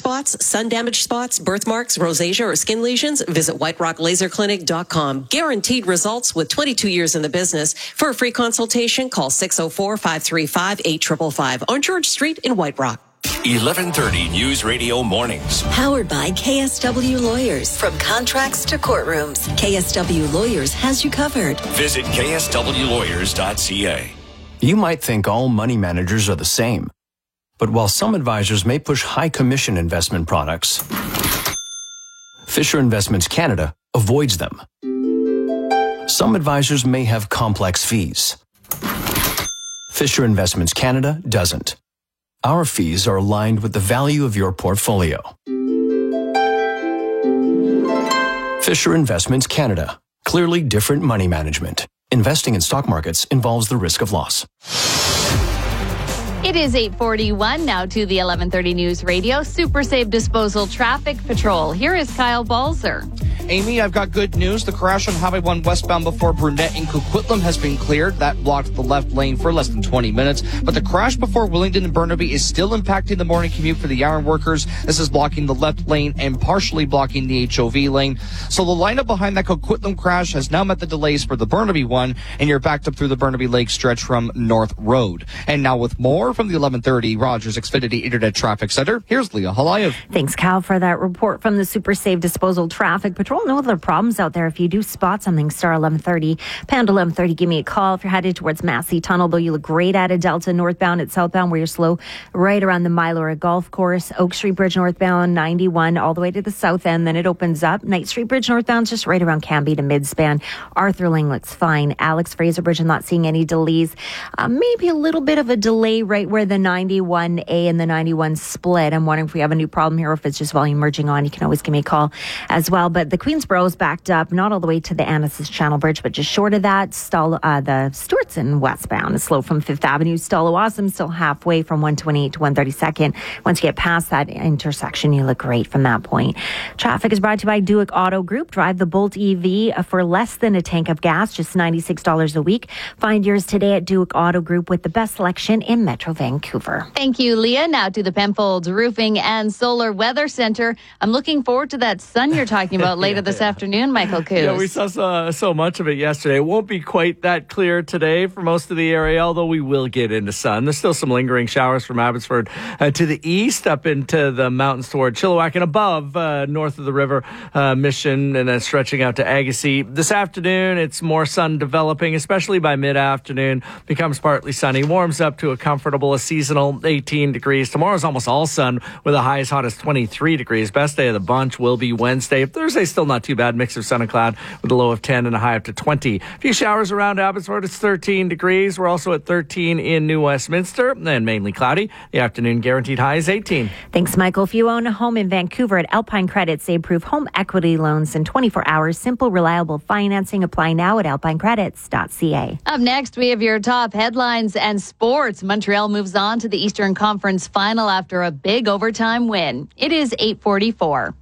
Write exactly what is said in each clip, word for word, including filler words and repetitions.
spots, sun damaged spots, birthmarks, rosacea, or skin lesions? Visit white rock laser clinic dot com. Guaranteed results with twenty-two years in the business. For a free consultation, call six oh four, five three five, eight five five five on George Street in White Rock. eleven thirty News Radio Mornings. Powered by K S W Lawyers. From contracts to courtrooms, K S W Lawyers has you covered. Visit K S W lawyers dot c a. You might think all money managers are the same. But while some advisors may push high commission investment products, Fisher Investments Canada avoids them. Some advisors may have complex fees. Fisher Investments Canada doesn't. Our fees are aligned with the value of your portfolio. Fisher Investments Canada. Clearly different money management. Investing in stock markets involves the risk of loss. It is eight forty-one now to the eleven thirty News Radio Super Safe Disposal Traffic Patrol. Here is Kyle Balzer. Amy, I've got good news. The crash on Highway one westbound before Brunette in Coquitlam has been cleared. That blocked the left lane for less than twenty minutes. But the crash before Willingdon and Burnaby is still impacting the morning commute for the Yarn workers. This is blocking the left lane and partially blocking the H O V lane. So the lineup behind that Coquitlam crash has now met the delays for the Burnaby one, and you're backed up through the Burnaby Lake stretch from North Road. And now with more from the eleven thirty Rogers Xfinity Internet Traffic Center, here's Leah Halayev. Thanks, Cal, for that report from the Super Safe Disposal Traffic Patrol. No other problems out there. If you do spot something, star eleven thirty. Pound eleven thirty, give me a call. If you're headed towards Massey Tunnel, though, you look great at a Delta northbound at southbound where you're slow right around the Mylora Golf Course. Oak Street Bridge northbound, ninety-one, all the way to the south end. Then it opens up. Knight Street Bridge northbound, just right around Cambie to Midspan. Arthurling looks fine. Alex Fraser Bridge, I'm not seeing any delays. Uh, maybe a little bit of a delay right where the ninety-one A and the ninety-one split. I'm wondering if we have a new problem here or if it's just volume merging on. You can always give me a call as well. But the Queensboro is backed up, not all the way to the Annacis Channel Bridge, but just short of that. Stall, uh, the Stewartson westbound is slow from Fifth Avenue. Stallawasam still halfway from one twenty-eight to one thirty-second. Once you get past that intersection, you look great from that point. Traffic is brought to you by Duick Auto Group. Drive the Bolt E V for less than a tank of gas, just ninety-six dollars a week. Find yours today at Duick Auto Group with the best selection in Metro Vancouver. Thank you, Leah. Now to the Penfolds Roofing and Solar Weather Center. I'm looking forward to that sun you're talking about later yeah, this yeah. afternoon, Michael Coos. Yeah, we saw so, so much of it yesterday. It won't be quite that clear today for most of the area, although we will get into sun. There's still some lingering showers from Abbotsford uh, to the east, up into the mountains toward Chilliwack and above, uh, north of the river, uh, Mission, and then stretching out to Agassiz. This afternoon, it's more sun developing, especially by mid-afternoon. Becomes partly sunny, warms up to a comfortable, a seasonal eighteen degrees. Tomorrow's almost all sun with a high as hot as twenty-three degrees. Best day of the bunch will be Wednesday. Thursday, still not too bad. Mix of sun and cloud with a low of ten and a high up to twenty. A few showers around Abbotsford. It's thirteen degrees. We're also at thirteen in New Westminster, and mainly cloudy. The afternoon guaranteed high is eighteen. Thanks, Michael. If you own a home in Vancouver at Alpine Credits, they approve home equity loans in twenty-four hours. Simple, reliable financing. Apply now at alpine credits dot c a. Up next, we have your top headlines and sports. Montreal moves on to the Eastern Conference Final after a big overtime win. It is eight forty-four.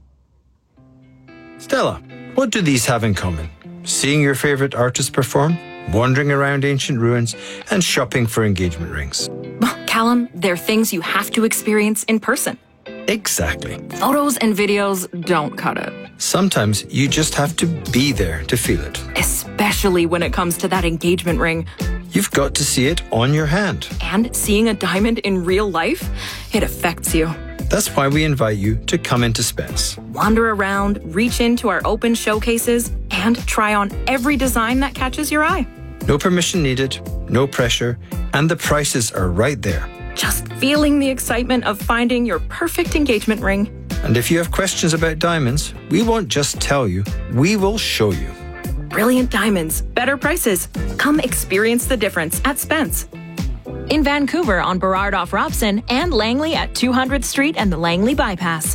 Stella, what do these have in common? Seeing your favorite artist perform, wandering around ancient ruins, and shopping for engagement rings. Well, Callum, they're things you have to experience in person. Exactly. Photos and videos don't cut it. Sometimes you just have to be there to feel it. Especially when it comes to that engagement ring. You've got to see it on your hand. And seeing a diamond in real life, it affects you. That's why we invite you to come into Spence. Wander around, reach into our open showcases, and try on every design that catches your eye. No permission needed, no pressure, and the prices are right there. Just feeling the excitement of finding your perfect engagement ring. And if you have questions about diamonds, we won't just tell you, we will show you. Brilliant diamonds, better prices. Come experience the difference at Spence. In Vancouver on Burrard off Robson and Langley at two hundredth Street and the Langley Bypass.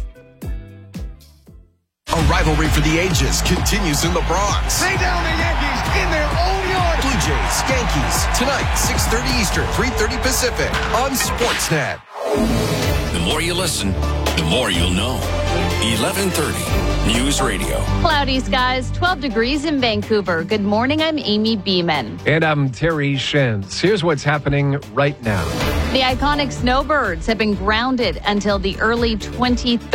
A rivalry for the ages continues in the Bronx. Lay down the Yankees in their own yard. Blue Jays, Yankees, tonight, six thirty Eastern, three thirty Pacific on Sportsnet. The more you listen, the more you'll know. eleven thirty News Radio. Cloudy skies, twelve degrees in Vancouver. Good morning, I'm Amy Beeman. And I'm Terry Shens. Here's what's happening right now. The iconic snowbirds have been grounded until the early twenty